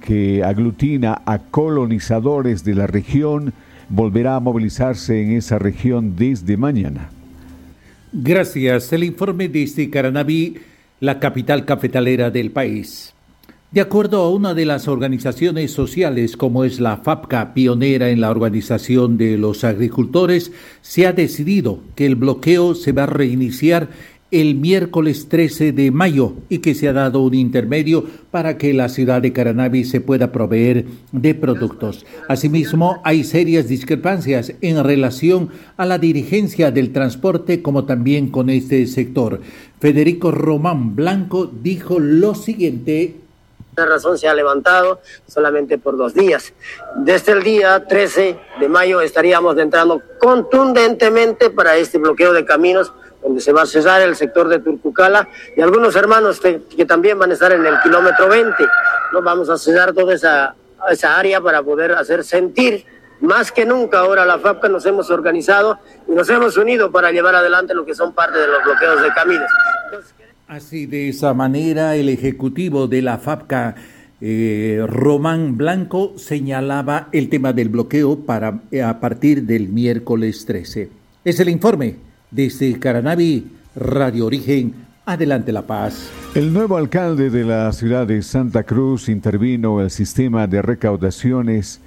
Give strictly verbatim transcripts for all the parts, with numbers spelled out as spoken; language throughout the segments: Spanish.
que aglutina a colonizadores de la región, volverá a movilizarse en esa región desde mañana. Gracias. El informe desde Caranaví, la capital cafetalera del país. De acuerdo a una de las organizaciones sociales, como es la FAPCA, pionera en la organización de los agricultores, se ha decidido que el bloqueo se va a reiniciar el miércoles trece de mayo y que se ha dado un intermedio para que la ciudad de Caranaví se pueda proveer de productos. Asimismo, hay serias discrepancias en relación a la dirigencia del transporte como también con este sector. Federico Román Blanco dijo lo siguiente. La razón se ha levantado solamente por dos días. Desde el día trece de mayo estaríamos entrando contundentemente para este bloqueo de caminos, donde se va a cesar el sector de Turcucala y algunos hermanos que, que también van a estar en el kilómetro veinte. Nos vamos a cesar toda esa, esa área para poder hacer sentir más que nunca. Ahora la FAPCA nos hemos organizado y nos hemos unido para llevar adelante lo que son parte de los bloqueos de caminos. Entonces, así, de esa manera, el ejecutivo de la FAPCA, eh, Román Blanco, señalaba el tema del bloqueo para eh, a partir del miércoles trece. Es el informe desde Caranaví, Radio Origen. Adelante La Paz. El nuevo alcalde de la ciudad de Santa Cruz intervino el sistema de recaudaciones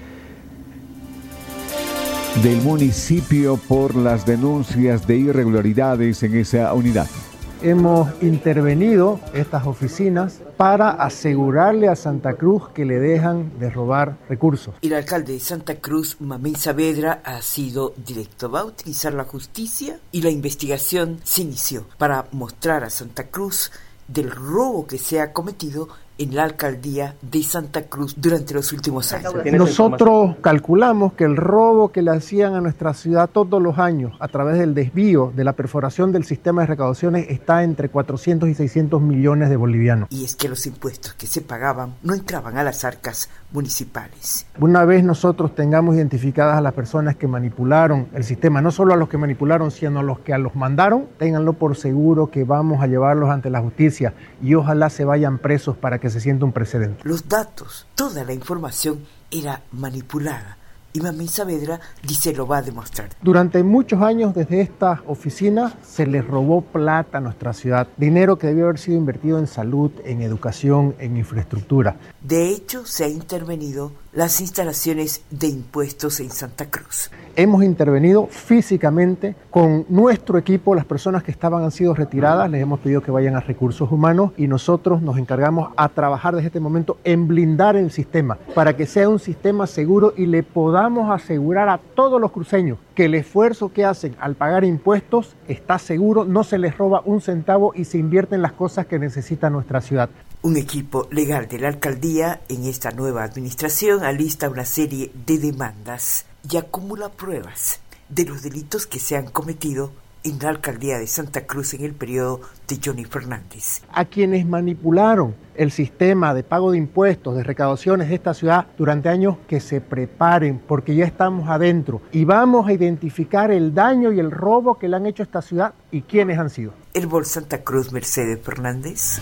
del municipio por las denuncias de irregularidades en esa unidad. Hemos intervenido estas oficinas para asegurarle a Santa Cruz que le dejan de robar recursos. El alcalde de Santa Cruz, Mamey Saavedra, ha sido directo. Va a utilizar la justicia y la investigación se inició para mostrar a Santa Cruz del robo que se ha cometido en la alcaldía de Santa Cruz durante los últimos años. Nosotros calculamos que el robo que le hacían a nuestra ciudad todos los años a través del desvío de la perforación del sistema de recaudaciones está entre cuatrocientos y seiscientos millones de bolivianos. Y es que los impuestos que se pagaban no entraban a las arcas municipales. Una vez nosotros tengamos identificadas a las personas que manipularon el sistema, no solo a los que manipularon, sino a los que a los mandaron, ténganlo por seguro que vamos a llevarlos ante la justicia y ojalá se vayan presos para que se sienta un precedente. Los datos, toda la información era manipulada y Mamey Saavedra dice lo va a demostrar. Durante muchos años desde esta oficina se les robó plata a nuestra ciudad, dinero que debió haber sido invertido en salud, en educación, en infraestructura. De hecho, se ha intervenido las instalaciones de impuestos en Santa Cruz. Hemos intervenido físicamente con nuestro equipo, las personas que estaban han sido retiradas, les hemos pedido que vayan a recursos humanos y nosotros nos encargamos a trabajar desde este momento en blindar el sistema para que sea un sistema seguro y le podamos asegurar a todos los cruceños que el esfuerzo que hacen al pagar impuestos está seguro, no se les roba un centavo y se invierte en las cosas que necesita nuestra ciudad. Un equipo legal de la alcaldía en esta nueva administración alista una serie de demandas y acumula pruebas de los delitos que se han cometido en la alcaldía de Santa Cruz en el periodo de Johnny Fernández. A quienes manipularon el sistema de pago de impuestos, de recaudaciones de esta ciudad durante años, que se preparen porque ya estamos adentro y vamos a identificar el daño y el robo que le han hecho a esta ciudad y quiénes han sido. El Bol Santa Cruz, Mercedes Fernández.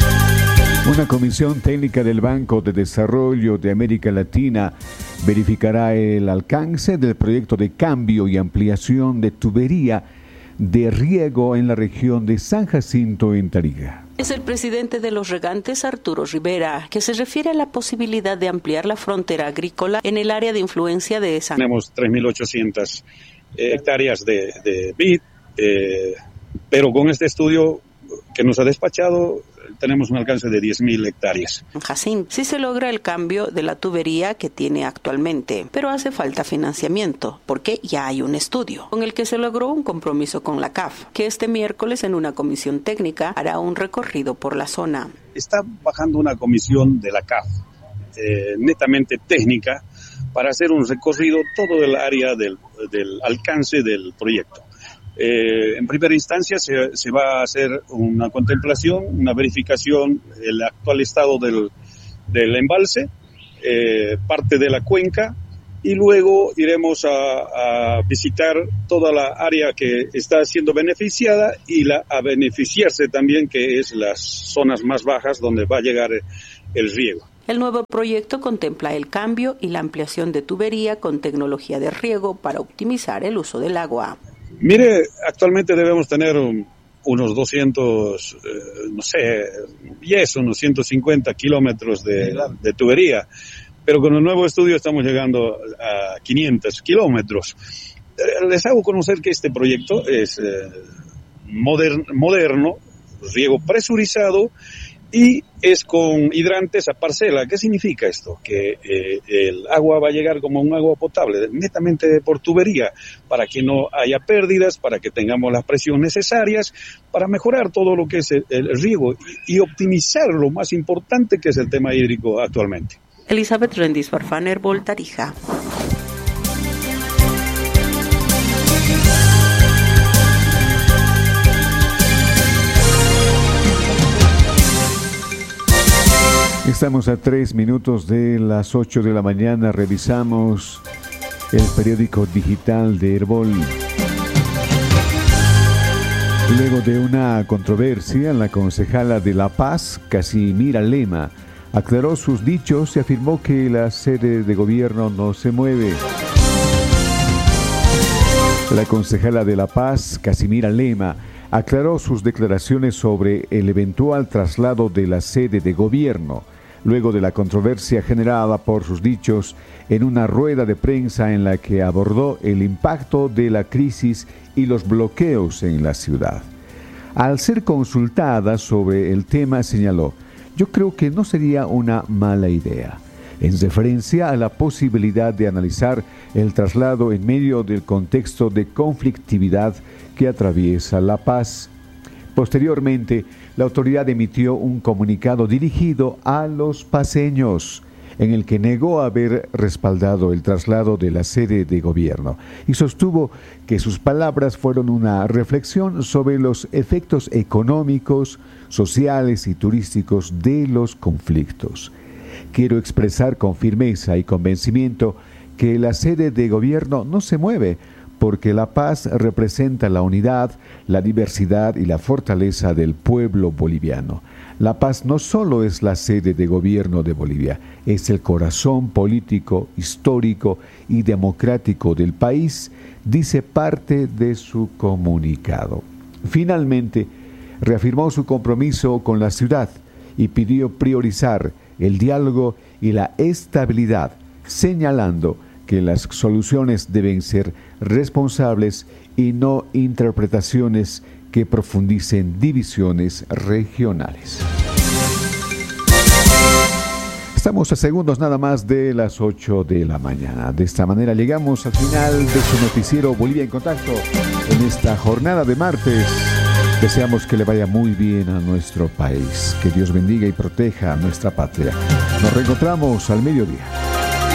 Una comisión técnica del Banco de Desarrollo de América Latina verificará el alcance del proyecto de cambio y ampliación de tubería de riego en la región de San Jacinto en Tarija. Es el presidente de los regantes, Arturo Rivera, que se refiere a la posibilidad de ampliar la frontera agrícola en el área de influencia de San. Tenemos tres mil ochocientas hectáreas de, de vid, eh, pero con este estudio que nos ha despachado tenemos un alcance de diez mil hectáreas. Jacín, sí se logra el cambio de la tubería que tiene actualmente, pero hace falta financiamiento, porque ya hay un estudio, con el que se logró un compromiso con la C A F, que este miércoles en una comisión técnica hará un recorrido por la zona. Está bajando una comisión de la C A F, eh, netamente técnica, para hacer un recorrido todo el área del, del alcance del proyecto. Eh, en primera instancia se, se va a hacer una contemplación, una verificación del actual estado del, del embalse, eh, parte de la cuenca, y luego iremos a, a visitar toda la área que está siendo beneficiada y la, a beneficiarse también, que es las zonas más bajas donde va a llegar el riego. El nuevo proyecto contempla el cambio y la ampliación de tubería con tecnología de riego para optimizar el uso del agua. Mire, actualmente debemos tener un, unos doscientos, eh, no sé, diez, unos ciento cincuenta kilómetros de, de tubería, pero con el nuevo estudio estamos llegando a quinientos kilómetros. Eh, les hago conocer que este proyecto es eh, moder, moderno, riego presurizado, y es con hidrantes a parcela. ¿Qué significa esto? Que eh, el agua va a llegar como un agua potable, netamente por tubería, para que no haya pérdidas, para que tengamos las presiones necesarias, para mejorar todo lo que es el, el riego y, y optimizar lo más importante que es el tema hídrico actualmente. Elizabeth Rendis Farfán, Herbol, Tarija. Estamos a tres minutos de las ocho de la mañana. Revisamos el periódico digital de Herbol. Luego de una controversia, la concejala de La Paz, Casimira Lema, aclaró sus dichos y afirmó que la sede de gobierno no se mueve. La concejala de La Paz, Casimira Lema, aclaró sus declaraciones sobre el eventual traslado de la sede de gobierno, luego de la controversia generada por sus dichos en una rueda de prensa en la que abordó el impacto de la crisis y los bloqueos en la ciudad. Al ser consultada sobre el tema, señaló: "Yo creo que no sería una mala idea", en referencia a la posibilidad de analizar el traslado en medio del contexto de conflictividad que atraviesa La Paz. Posteriormente, la autoridad emitió un comunicado dirigido a los paceños, en el que negó haber respaldado el traslado de la sede de gobierno y sostuvo que sus palabras fueron una reflexión sobre los efectos económicos, sociales y turísticos de los conflictos. "Quiero expresar con firmeza y convencimiento que la sede de gobierno no se mueve, porque La Paz representa la unidad, la diversidad y la fortaleza del pueblo boliviano. La Paz no solo es la sede de gobierno de Bolivia, es el corazón político, histórico y democrático del país", dice parte de su comunicado. Finalmente, reafirmó su compromiso con la ciudad y pidió priorizar el diálogo y la estabilidad, señalando que las soluciones deben ser responsables y no interpretaciones que profundicen divisiones regionales. Estamos a segundos nada más de las ocho de la mañana. De esta manera llegamos al final de su noticiero Bolivia en Contacto en esta jornada de martes. Deseamos que le vaya muy bien a nuestro país, que Dios bendiga y proteja a nuestra patria. Nos reencontramos al mediodía.